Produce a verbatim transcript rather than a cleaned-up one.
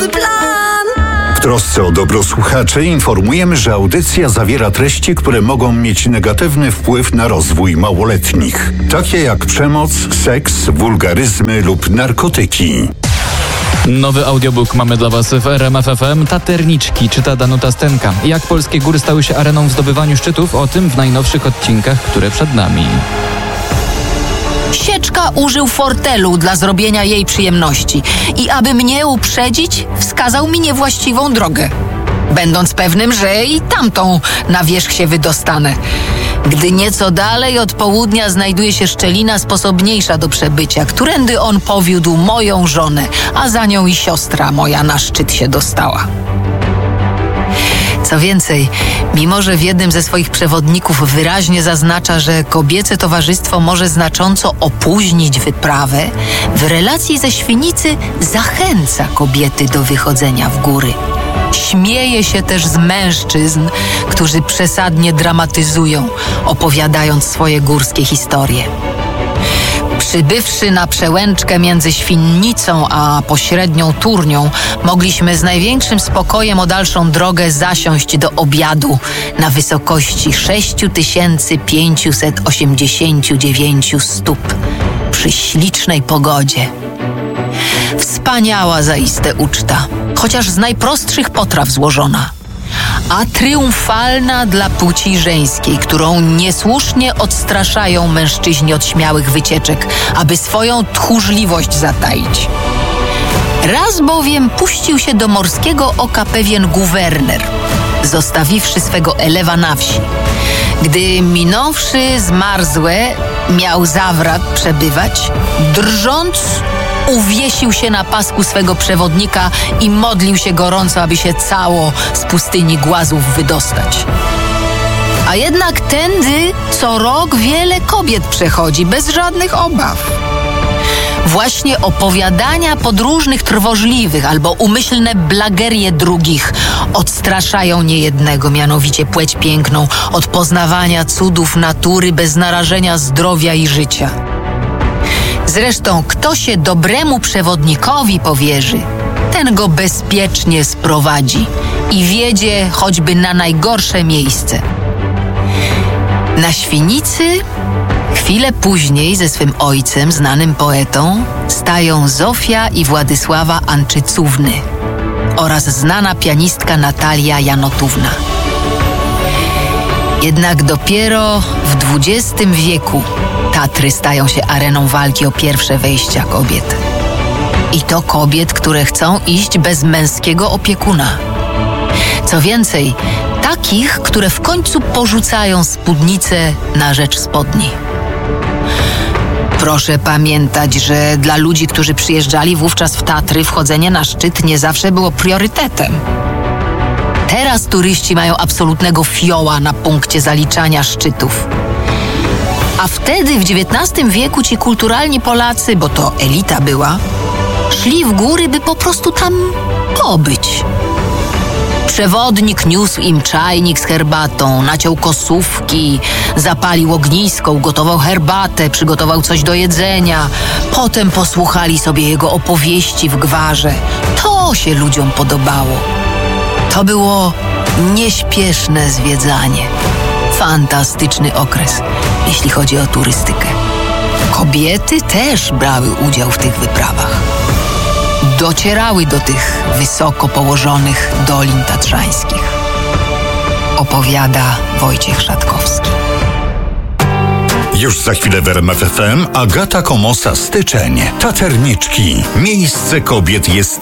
nowy plan. W trosce o dobro słuchaczy informujemy, że audycja zawiera treści, które mogą mieć negatywny wpływ na rozwój małoletnich, takie jak przemoc, seks, wulgaryzmy lub narkotyki. Nowy audiobook mamy dla Was w R M F F M. Taterniczki czyta Danuta Stenka. Jak polskie góry stały się areną w zdobywaniu szczytów, o tym w najnowszych odcinkach, które przed nami. Sieczka użył fortelu dla zrobienia jej przyjemności i aby mnie uprzedzić, wskazał mi niewłaściwą drogę, będąc pewnym, że i tamtą na wierzch się wydostanę. Gdy nieco dalej od południa znajduje się szczelina sposobniejsza do przebycia, którędy on powiódł moją żonę, a za nią i siostra moja na szczyt się dostała. Co więcej, mimo że w jednym ze swoich przewodników wyraźnie zaznacza, że kobiece towarzystwo może znacząco opóźnić wyprawę, w relacji ze Świnicy zachęca kobiety do wychodzenia w góry. Śmieje się też z mężczyzn, którzy przesadnie dramatyzują, opowiadając swoje górskie historie. Przybywszy na przełęczkę między Świnnicą a pośrednią Turnią, mogliśmy z największym spokojem o dalszą drogę zasiąść do obiadu na wysokości sześć tysięcy pięćset osiemdziesiąt dziewięć stóp przy ślicznej pogodzie. Wspaniała zaiste uczta, chociaż z najprostszych potraw złożona, a triumfalna dla płci żeńskiej, którą niesłusznie odstraszają mężczyźni od śmiałych wycieczek, aby swoją tchórzliwość zataić. Raz bowiem puścił się do morskiego oka pewien guwerner, zostawiwszy swego elewa na wsi. Gdy minąwszy zmarzłe, miał zawrat przebywać, drżąc, uwiesił się na pasku swego przewodnika i modlił się gorąco, aby się cało z pustyni głazów wydostać. A jednak tędy co rok wiele kobiet przechodzi bez żadnych obaw. Właśnie opowiadania podróżnych trwożliwych albo umyślne blagerie drugich odstraszają niejednego, mianowicie płeć piękną, od poznawania cudów natury bez narażenia zdrowia i życia. Zresztą kto się dobremu przewodnikowi powierzy, ten go bezpiecznie sprowadzi i wiedzie choćby na najgorsze miejsce. Na Świnicy chwilę później ze swym ojcem, znanym poetą, stają Zofia i Władysława Anczycówny oraz znana pianistka Natalia Janotówna. Jednak dopiero w dwudziestym wieku Tatry stają się areną walki o pierwsze wejścia kobiet. I to kobiet, które chcą iść bez męskiego opiekuna. Co więcej, takich, które w końcu porzucają spódnicę na rzecz spodni. Proszę pamiętać, że dla ludzi, którzy przyjeżdżali wówczas w Tatry, wchodzenie na szczyt nie zawsze było priorytetem. Teraz turyści mają absolutnego fioła na punkcie zaliczania szczytów. A wtedy w dziewiętnastym wieku ci kulturalni Polacy, bo to elita była, szli w góry, by po prostu tam pobyć. Przewodnik niósł im czajnik z herbatą, naciął kosówki, zapalił ognisko, ugotował herbatę, przygotował coś do jedzenia. Potem posłuchali sobie jego opowieści w gwarze. To się ludziom podobało. To było nieśpieszne zwiedzanie. Fantastyczny okres, jeśli chodzi o turystykę. Kobiety też brały udział w tych wyprawach. Docierały do tych wysoko położonych dolin tatrzańskich. Opowiada Wojciech Szatkowski. Już za chwilę w R M F F M Agata Komosa Styczeń. Taterniczki. Miejsce kobiet jest